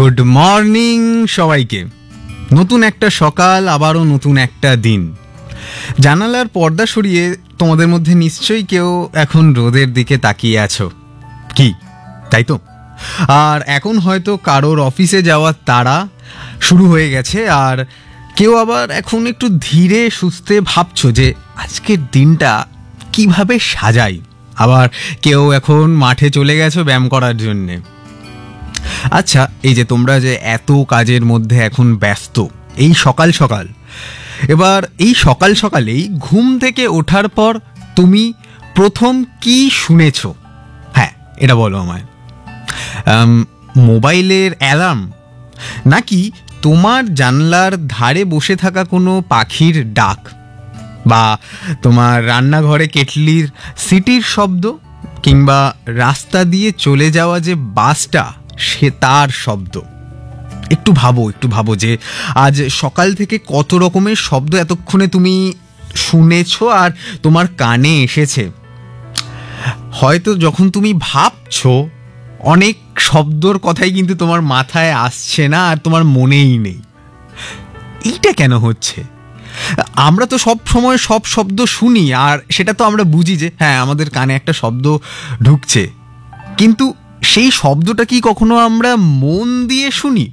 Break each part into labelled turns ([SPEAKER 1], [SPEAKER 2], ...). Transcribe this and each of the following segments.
[SPEAKER 1] Good morning সবাইকে। নতুন একটা সকাল, আবারও নতুন একটা দিন। জানালার পর্দা সরিয়ে তোমাদের মধ্যে নিশ্চয়ই কেউ এখন রোদের দিকে তাকিয়ে আছো, কি তাই তো? আর এখন হয়তো কারোর অফিসে যাওয়ার তাড়া শুরু হয়ে গেছে, আর কেউ আবার এখন একটু ধীরে সুস্থে ভাবছো যে আজকের দিনটা কিভাবে সাজাই। আবার কেউ এখন মাঠে চলে গেছো ব্যায়াম করার জন্যে। আচ্ছা, এই যে তোমরা যে এত কাজের মধ্যে এখন ব্যস্ত, এই সকাল সকাল, এবার এই সকাল সকালেই ঘুম থেকে ওঠার পর তুমি প্রথম কি শুনেছো? হ্যাঁ, এটা বলো আমায়। মোবাইলের অ্যালার্ম, নাকি তোমার জানলার ধারে বসে থাকা কোনো পাখির ডাক, বা তোমার রান্নাঘরে কেটলির সিটির শব্দ, কিংবা রাস্তা দিয়ে চলে যাওয়া যে বাসটা সে তার শব্দ? একটু ভাবো যে আজ সকাল থেকে কত রকমের শব্দ এতক্ষণে তুমি শুনেছো আর তোমার কানে এসেছে। হয়তো যখন তুমি ভাবছো অনেক শব্দর কথাই কিন্তু তোমার মাথায় আসছে না আর তোমার মনেই নেই। এইটা কেন হচ্ছে? আমরা তো সব সময় সব শব্দ শুনি, আর সেটা তো আমরা বুঝি যে হ্যাঁ আমাদের কানে একটা শব্দ ঢুকছে, কিন্তু সেই শব্দটা কি কখনো আমরা মন দিয়ে শুনি?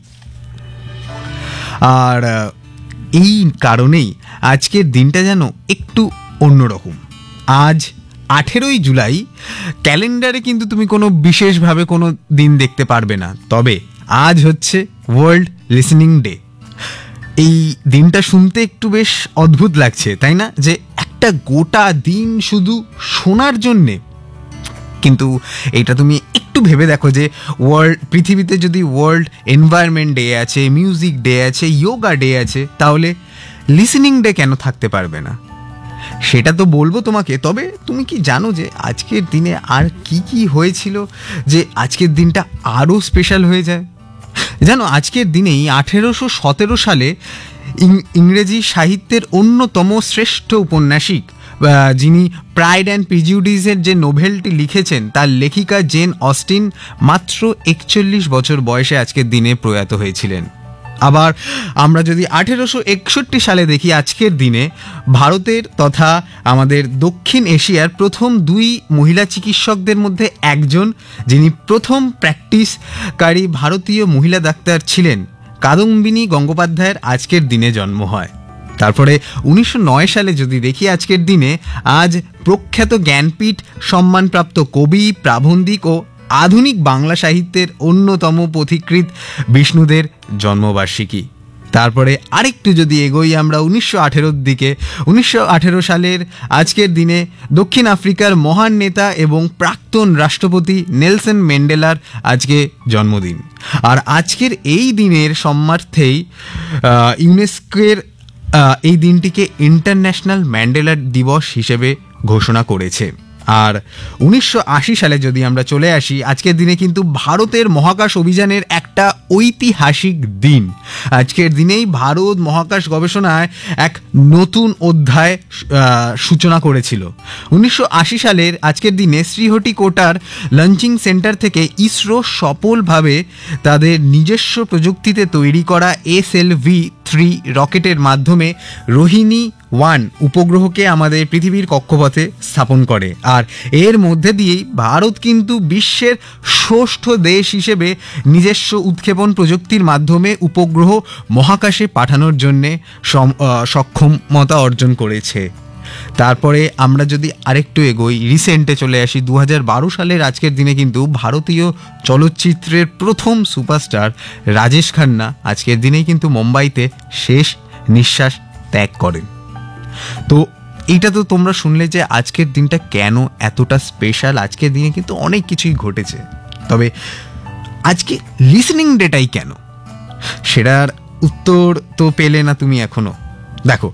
[SPEAKER 1] আর এই কারণেই আজকের দিনটা যেন একটু অন্যরকম। আজ 18ই জুলাই। ক্যালেন্ডারে কিন্তু তুমি কোনো বিশেষভাবে কোনো দিন দেখতে পারবে না, তবে আজ হচ্ছে ওয়ার্ল্ড লিসেনিং ডে। এই দিনটা শুনতে একটু বেশ অদ্ভুত লাগছে, তাই না? যে একটা গোটা দিন শুধু শোনার জন্যে। কিন্তু এটা তুমি একটু ভেবে দেখো যে পৃথিবীতে যদি ওয়ার্ল্ড এনভায়রনমেন্ট ডে আছে, মিউজিক ডে আছে, যোগা ডে আছে, তাহলে লিসেনিং ডে কেন থাকতে পারবে না? সেটা তো বলবো তোমাকে। তবে তুমি কি জানো যে আজকের দিনে আর কি কি হয়েছিল যে আজকের দিনটা আরও স্পেশাল হয়ে যায়? জানো, আজকের দিনেই 1817 সালে ইংরেজি সাহিত্যের অন্যতম শ্রেষ্ঠ উপন্যাসিক, যিনি প্রাইড অ্যান্ড প্রিজুডিসের যে নোভেলটি লিখেছেন, তার লেখিকা জেন অস্টিন মাত্র 41 বছর বয়সে আজকের দিনে প্রয়াত হয়েছিলেন। আবার আমরা যদি 1861 সালে দেখি, আজকের দিনে ভারতের তথা আমাদের দক্ষিণ এশিয়ার প্রথম 2 মহিলা চিকিৎসকদের মধ্যে একজন, যিনি প্রথম প্র্যাকটিসকারী ভারতীয় মহিলা ডাক্তার ছিলেন, কাদম্বিনী গঙ্গোপাধ্যায়ের আজকের দিনে জন্ম হয়। তারপরে 1909 সালে যদি দেখি, আজকের দিনে আজ প্রখ্যাত জ্ঞানপীঠ সম্মানপ্রাপ্ত কবি, প্রাবন্ধিক ও আধুনিক বাংলা সাহিত্যের অন্যতম পথিকৃৎ বিষ্ণুদের জন্মবার্ষিকী। তারপরে আরেকটু যদি এগোই আমরা 1918 দিকে, 1918 সালের আজকের দিনে দক্ষিণ আফ্রিকার মহান নেতা এবং প্রাক্তন রাষ্ট্রপতি নেলসন ম্যান্ডেলার আজকে জন্মদিন। আর আজকের এই দিনের সম্মানার্থেই ইউনেস্কোর এই দিনটিকে ইন্টারন্যাশনাল ম্যান্ডেলা দিবস হিসেবে ঘোষণা করেছে। আর 1980 সালে যদি আমরা চলে আসি, আজকের দিনে কিন্তু ভারতের মহাকাশ অভিযানের একটা ঐতিহাসিক দিন। আজকের দিনেই ভারত মহাকাশ গবেষণায় এক নতুন অধ্যায় সূচনা করেছিল। 1980 সালের আজকের দিনে শ্রীহরিকোটার লঞ্চিং সেন্টার থেকে ইসরো সফলভাবে তাদের নিজস্ব প্রযুক্তিতে তৈরি করা SLV-3 রকেটের মাধ্যমে রোহিণী 1 উপগ্রহকে আমাদের পৃথিবীর কক্ষপথে স্থাপন করে। আর এর মধ্যে দিয়েই ভারত কিন্তু বিশ্বের ষষ্ঠ দেশ হিসেবে নিজস্ব উৎক্ষেপণ প্রযুক্তির মাধ্যমে উপগ্রহ মহাকাশে পাঠানোর জন্যে সক্ষমতা অর্জন করেছে। তারপরে আমরা যদি আরেকটু এগোই, রিসেন্টে চলে আসি 2012 সালের আজকের দিনে কিন্তু ভারতীয় চলচ্চিত্রের প্রথম সুপারস্টার রাজেশ খান্না আজকের দিনেই কিন্তু মুম্বাইতে শেষ নিঃশ্বাস ত্যাগ করেন। তো এইটা তো তোমরা শুনলে যে আজকের দিনটা কেন এতটা স্পেশাল। আজকের দিনে কিন্তু অনেক কিছুই ঘটেছে, তবে আজকে লিসেনিং ডেটাই কেন, সেটার উত্তর তো পেলে না তুমি এখনো। দেখো,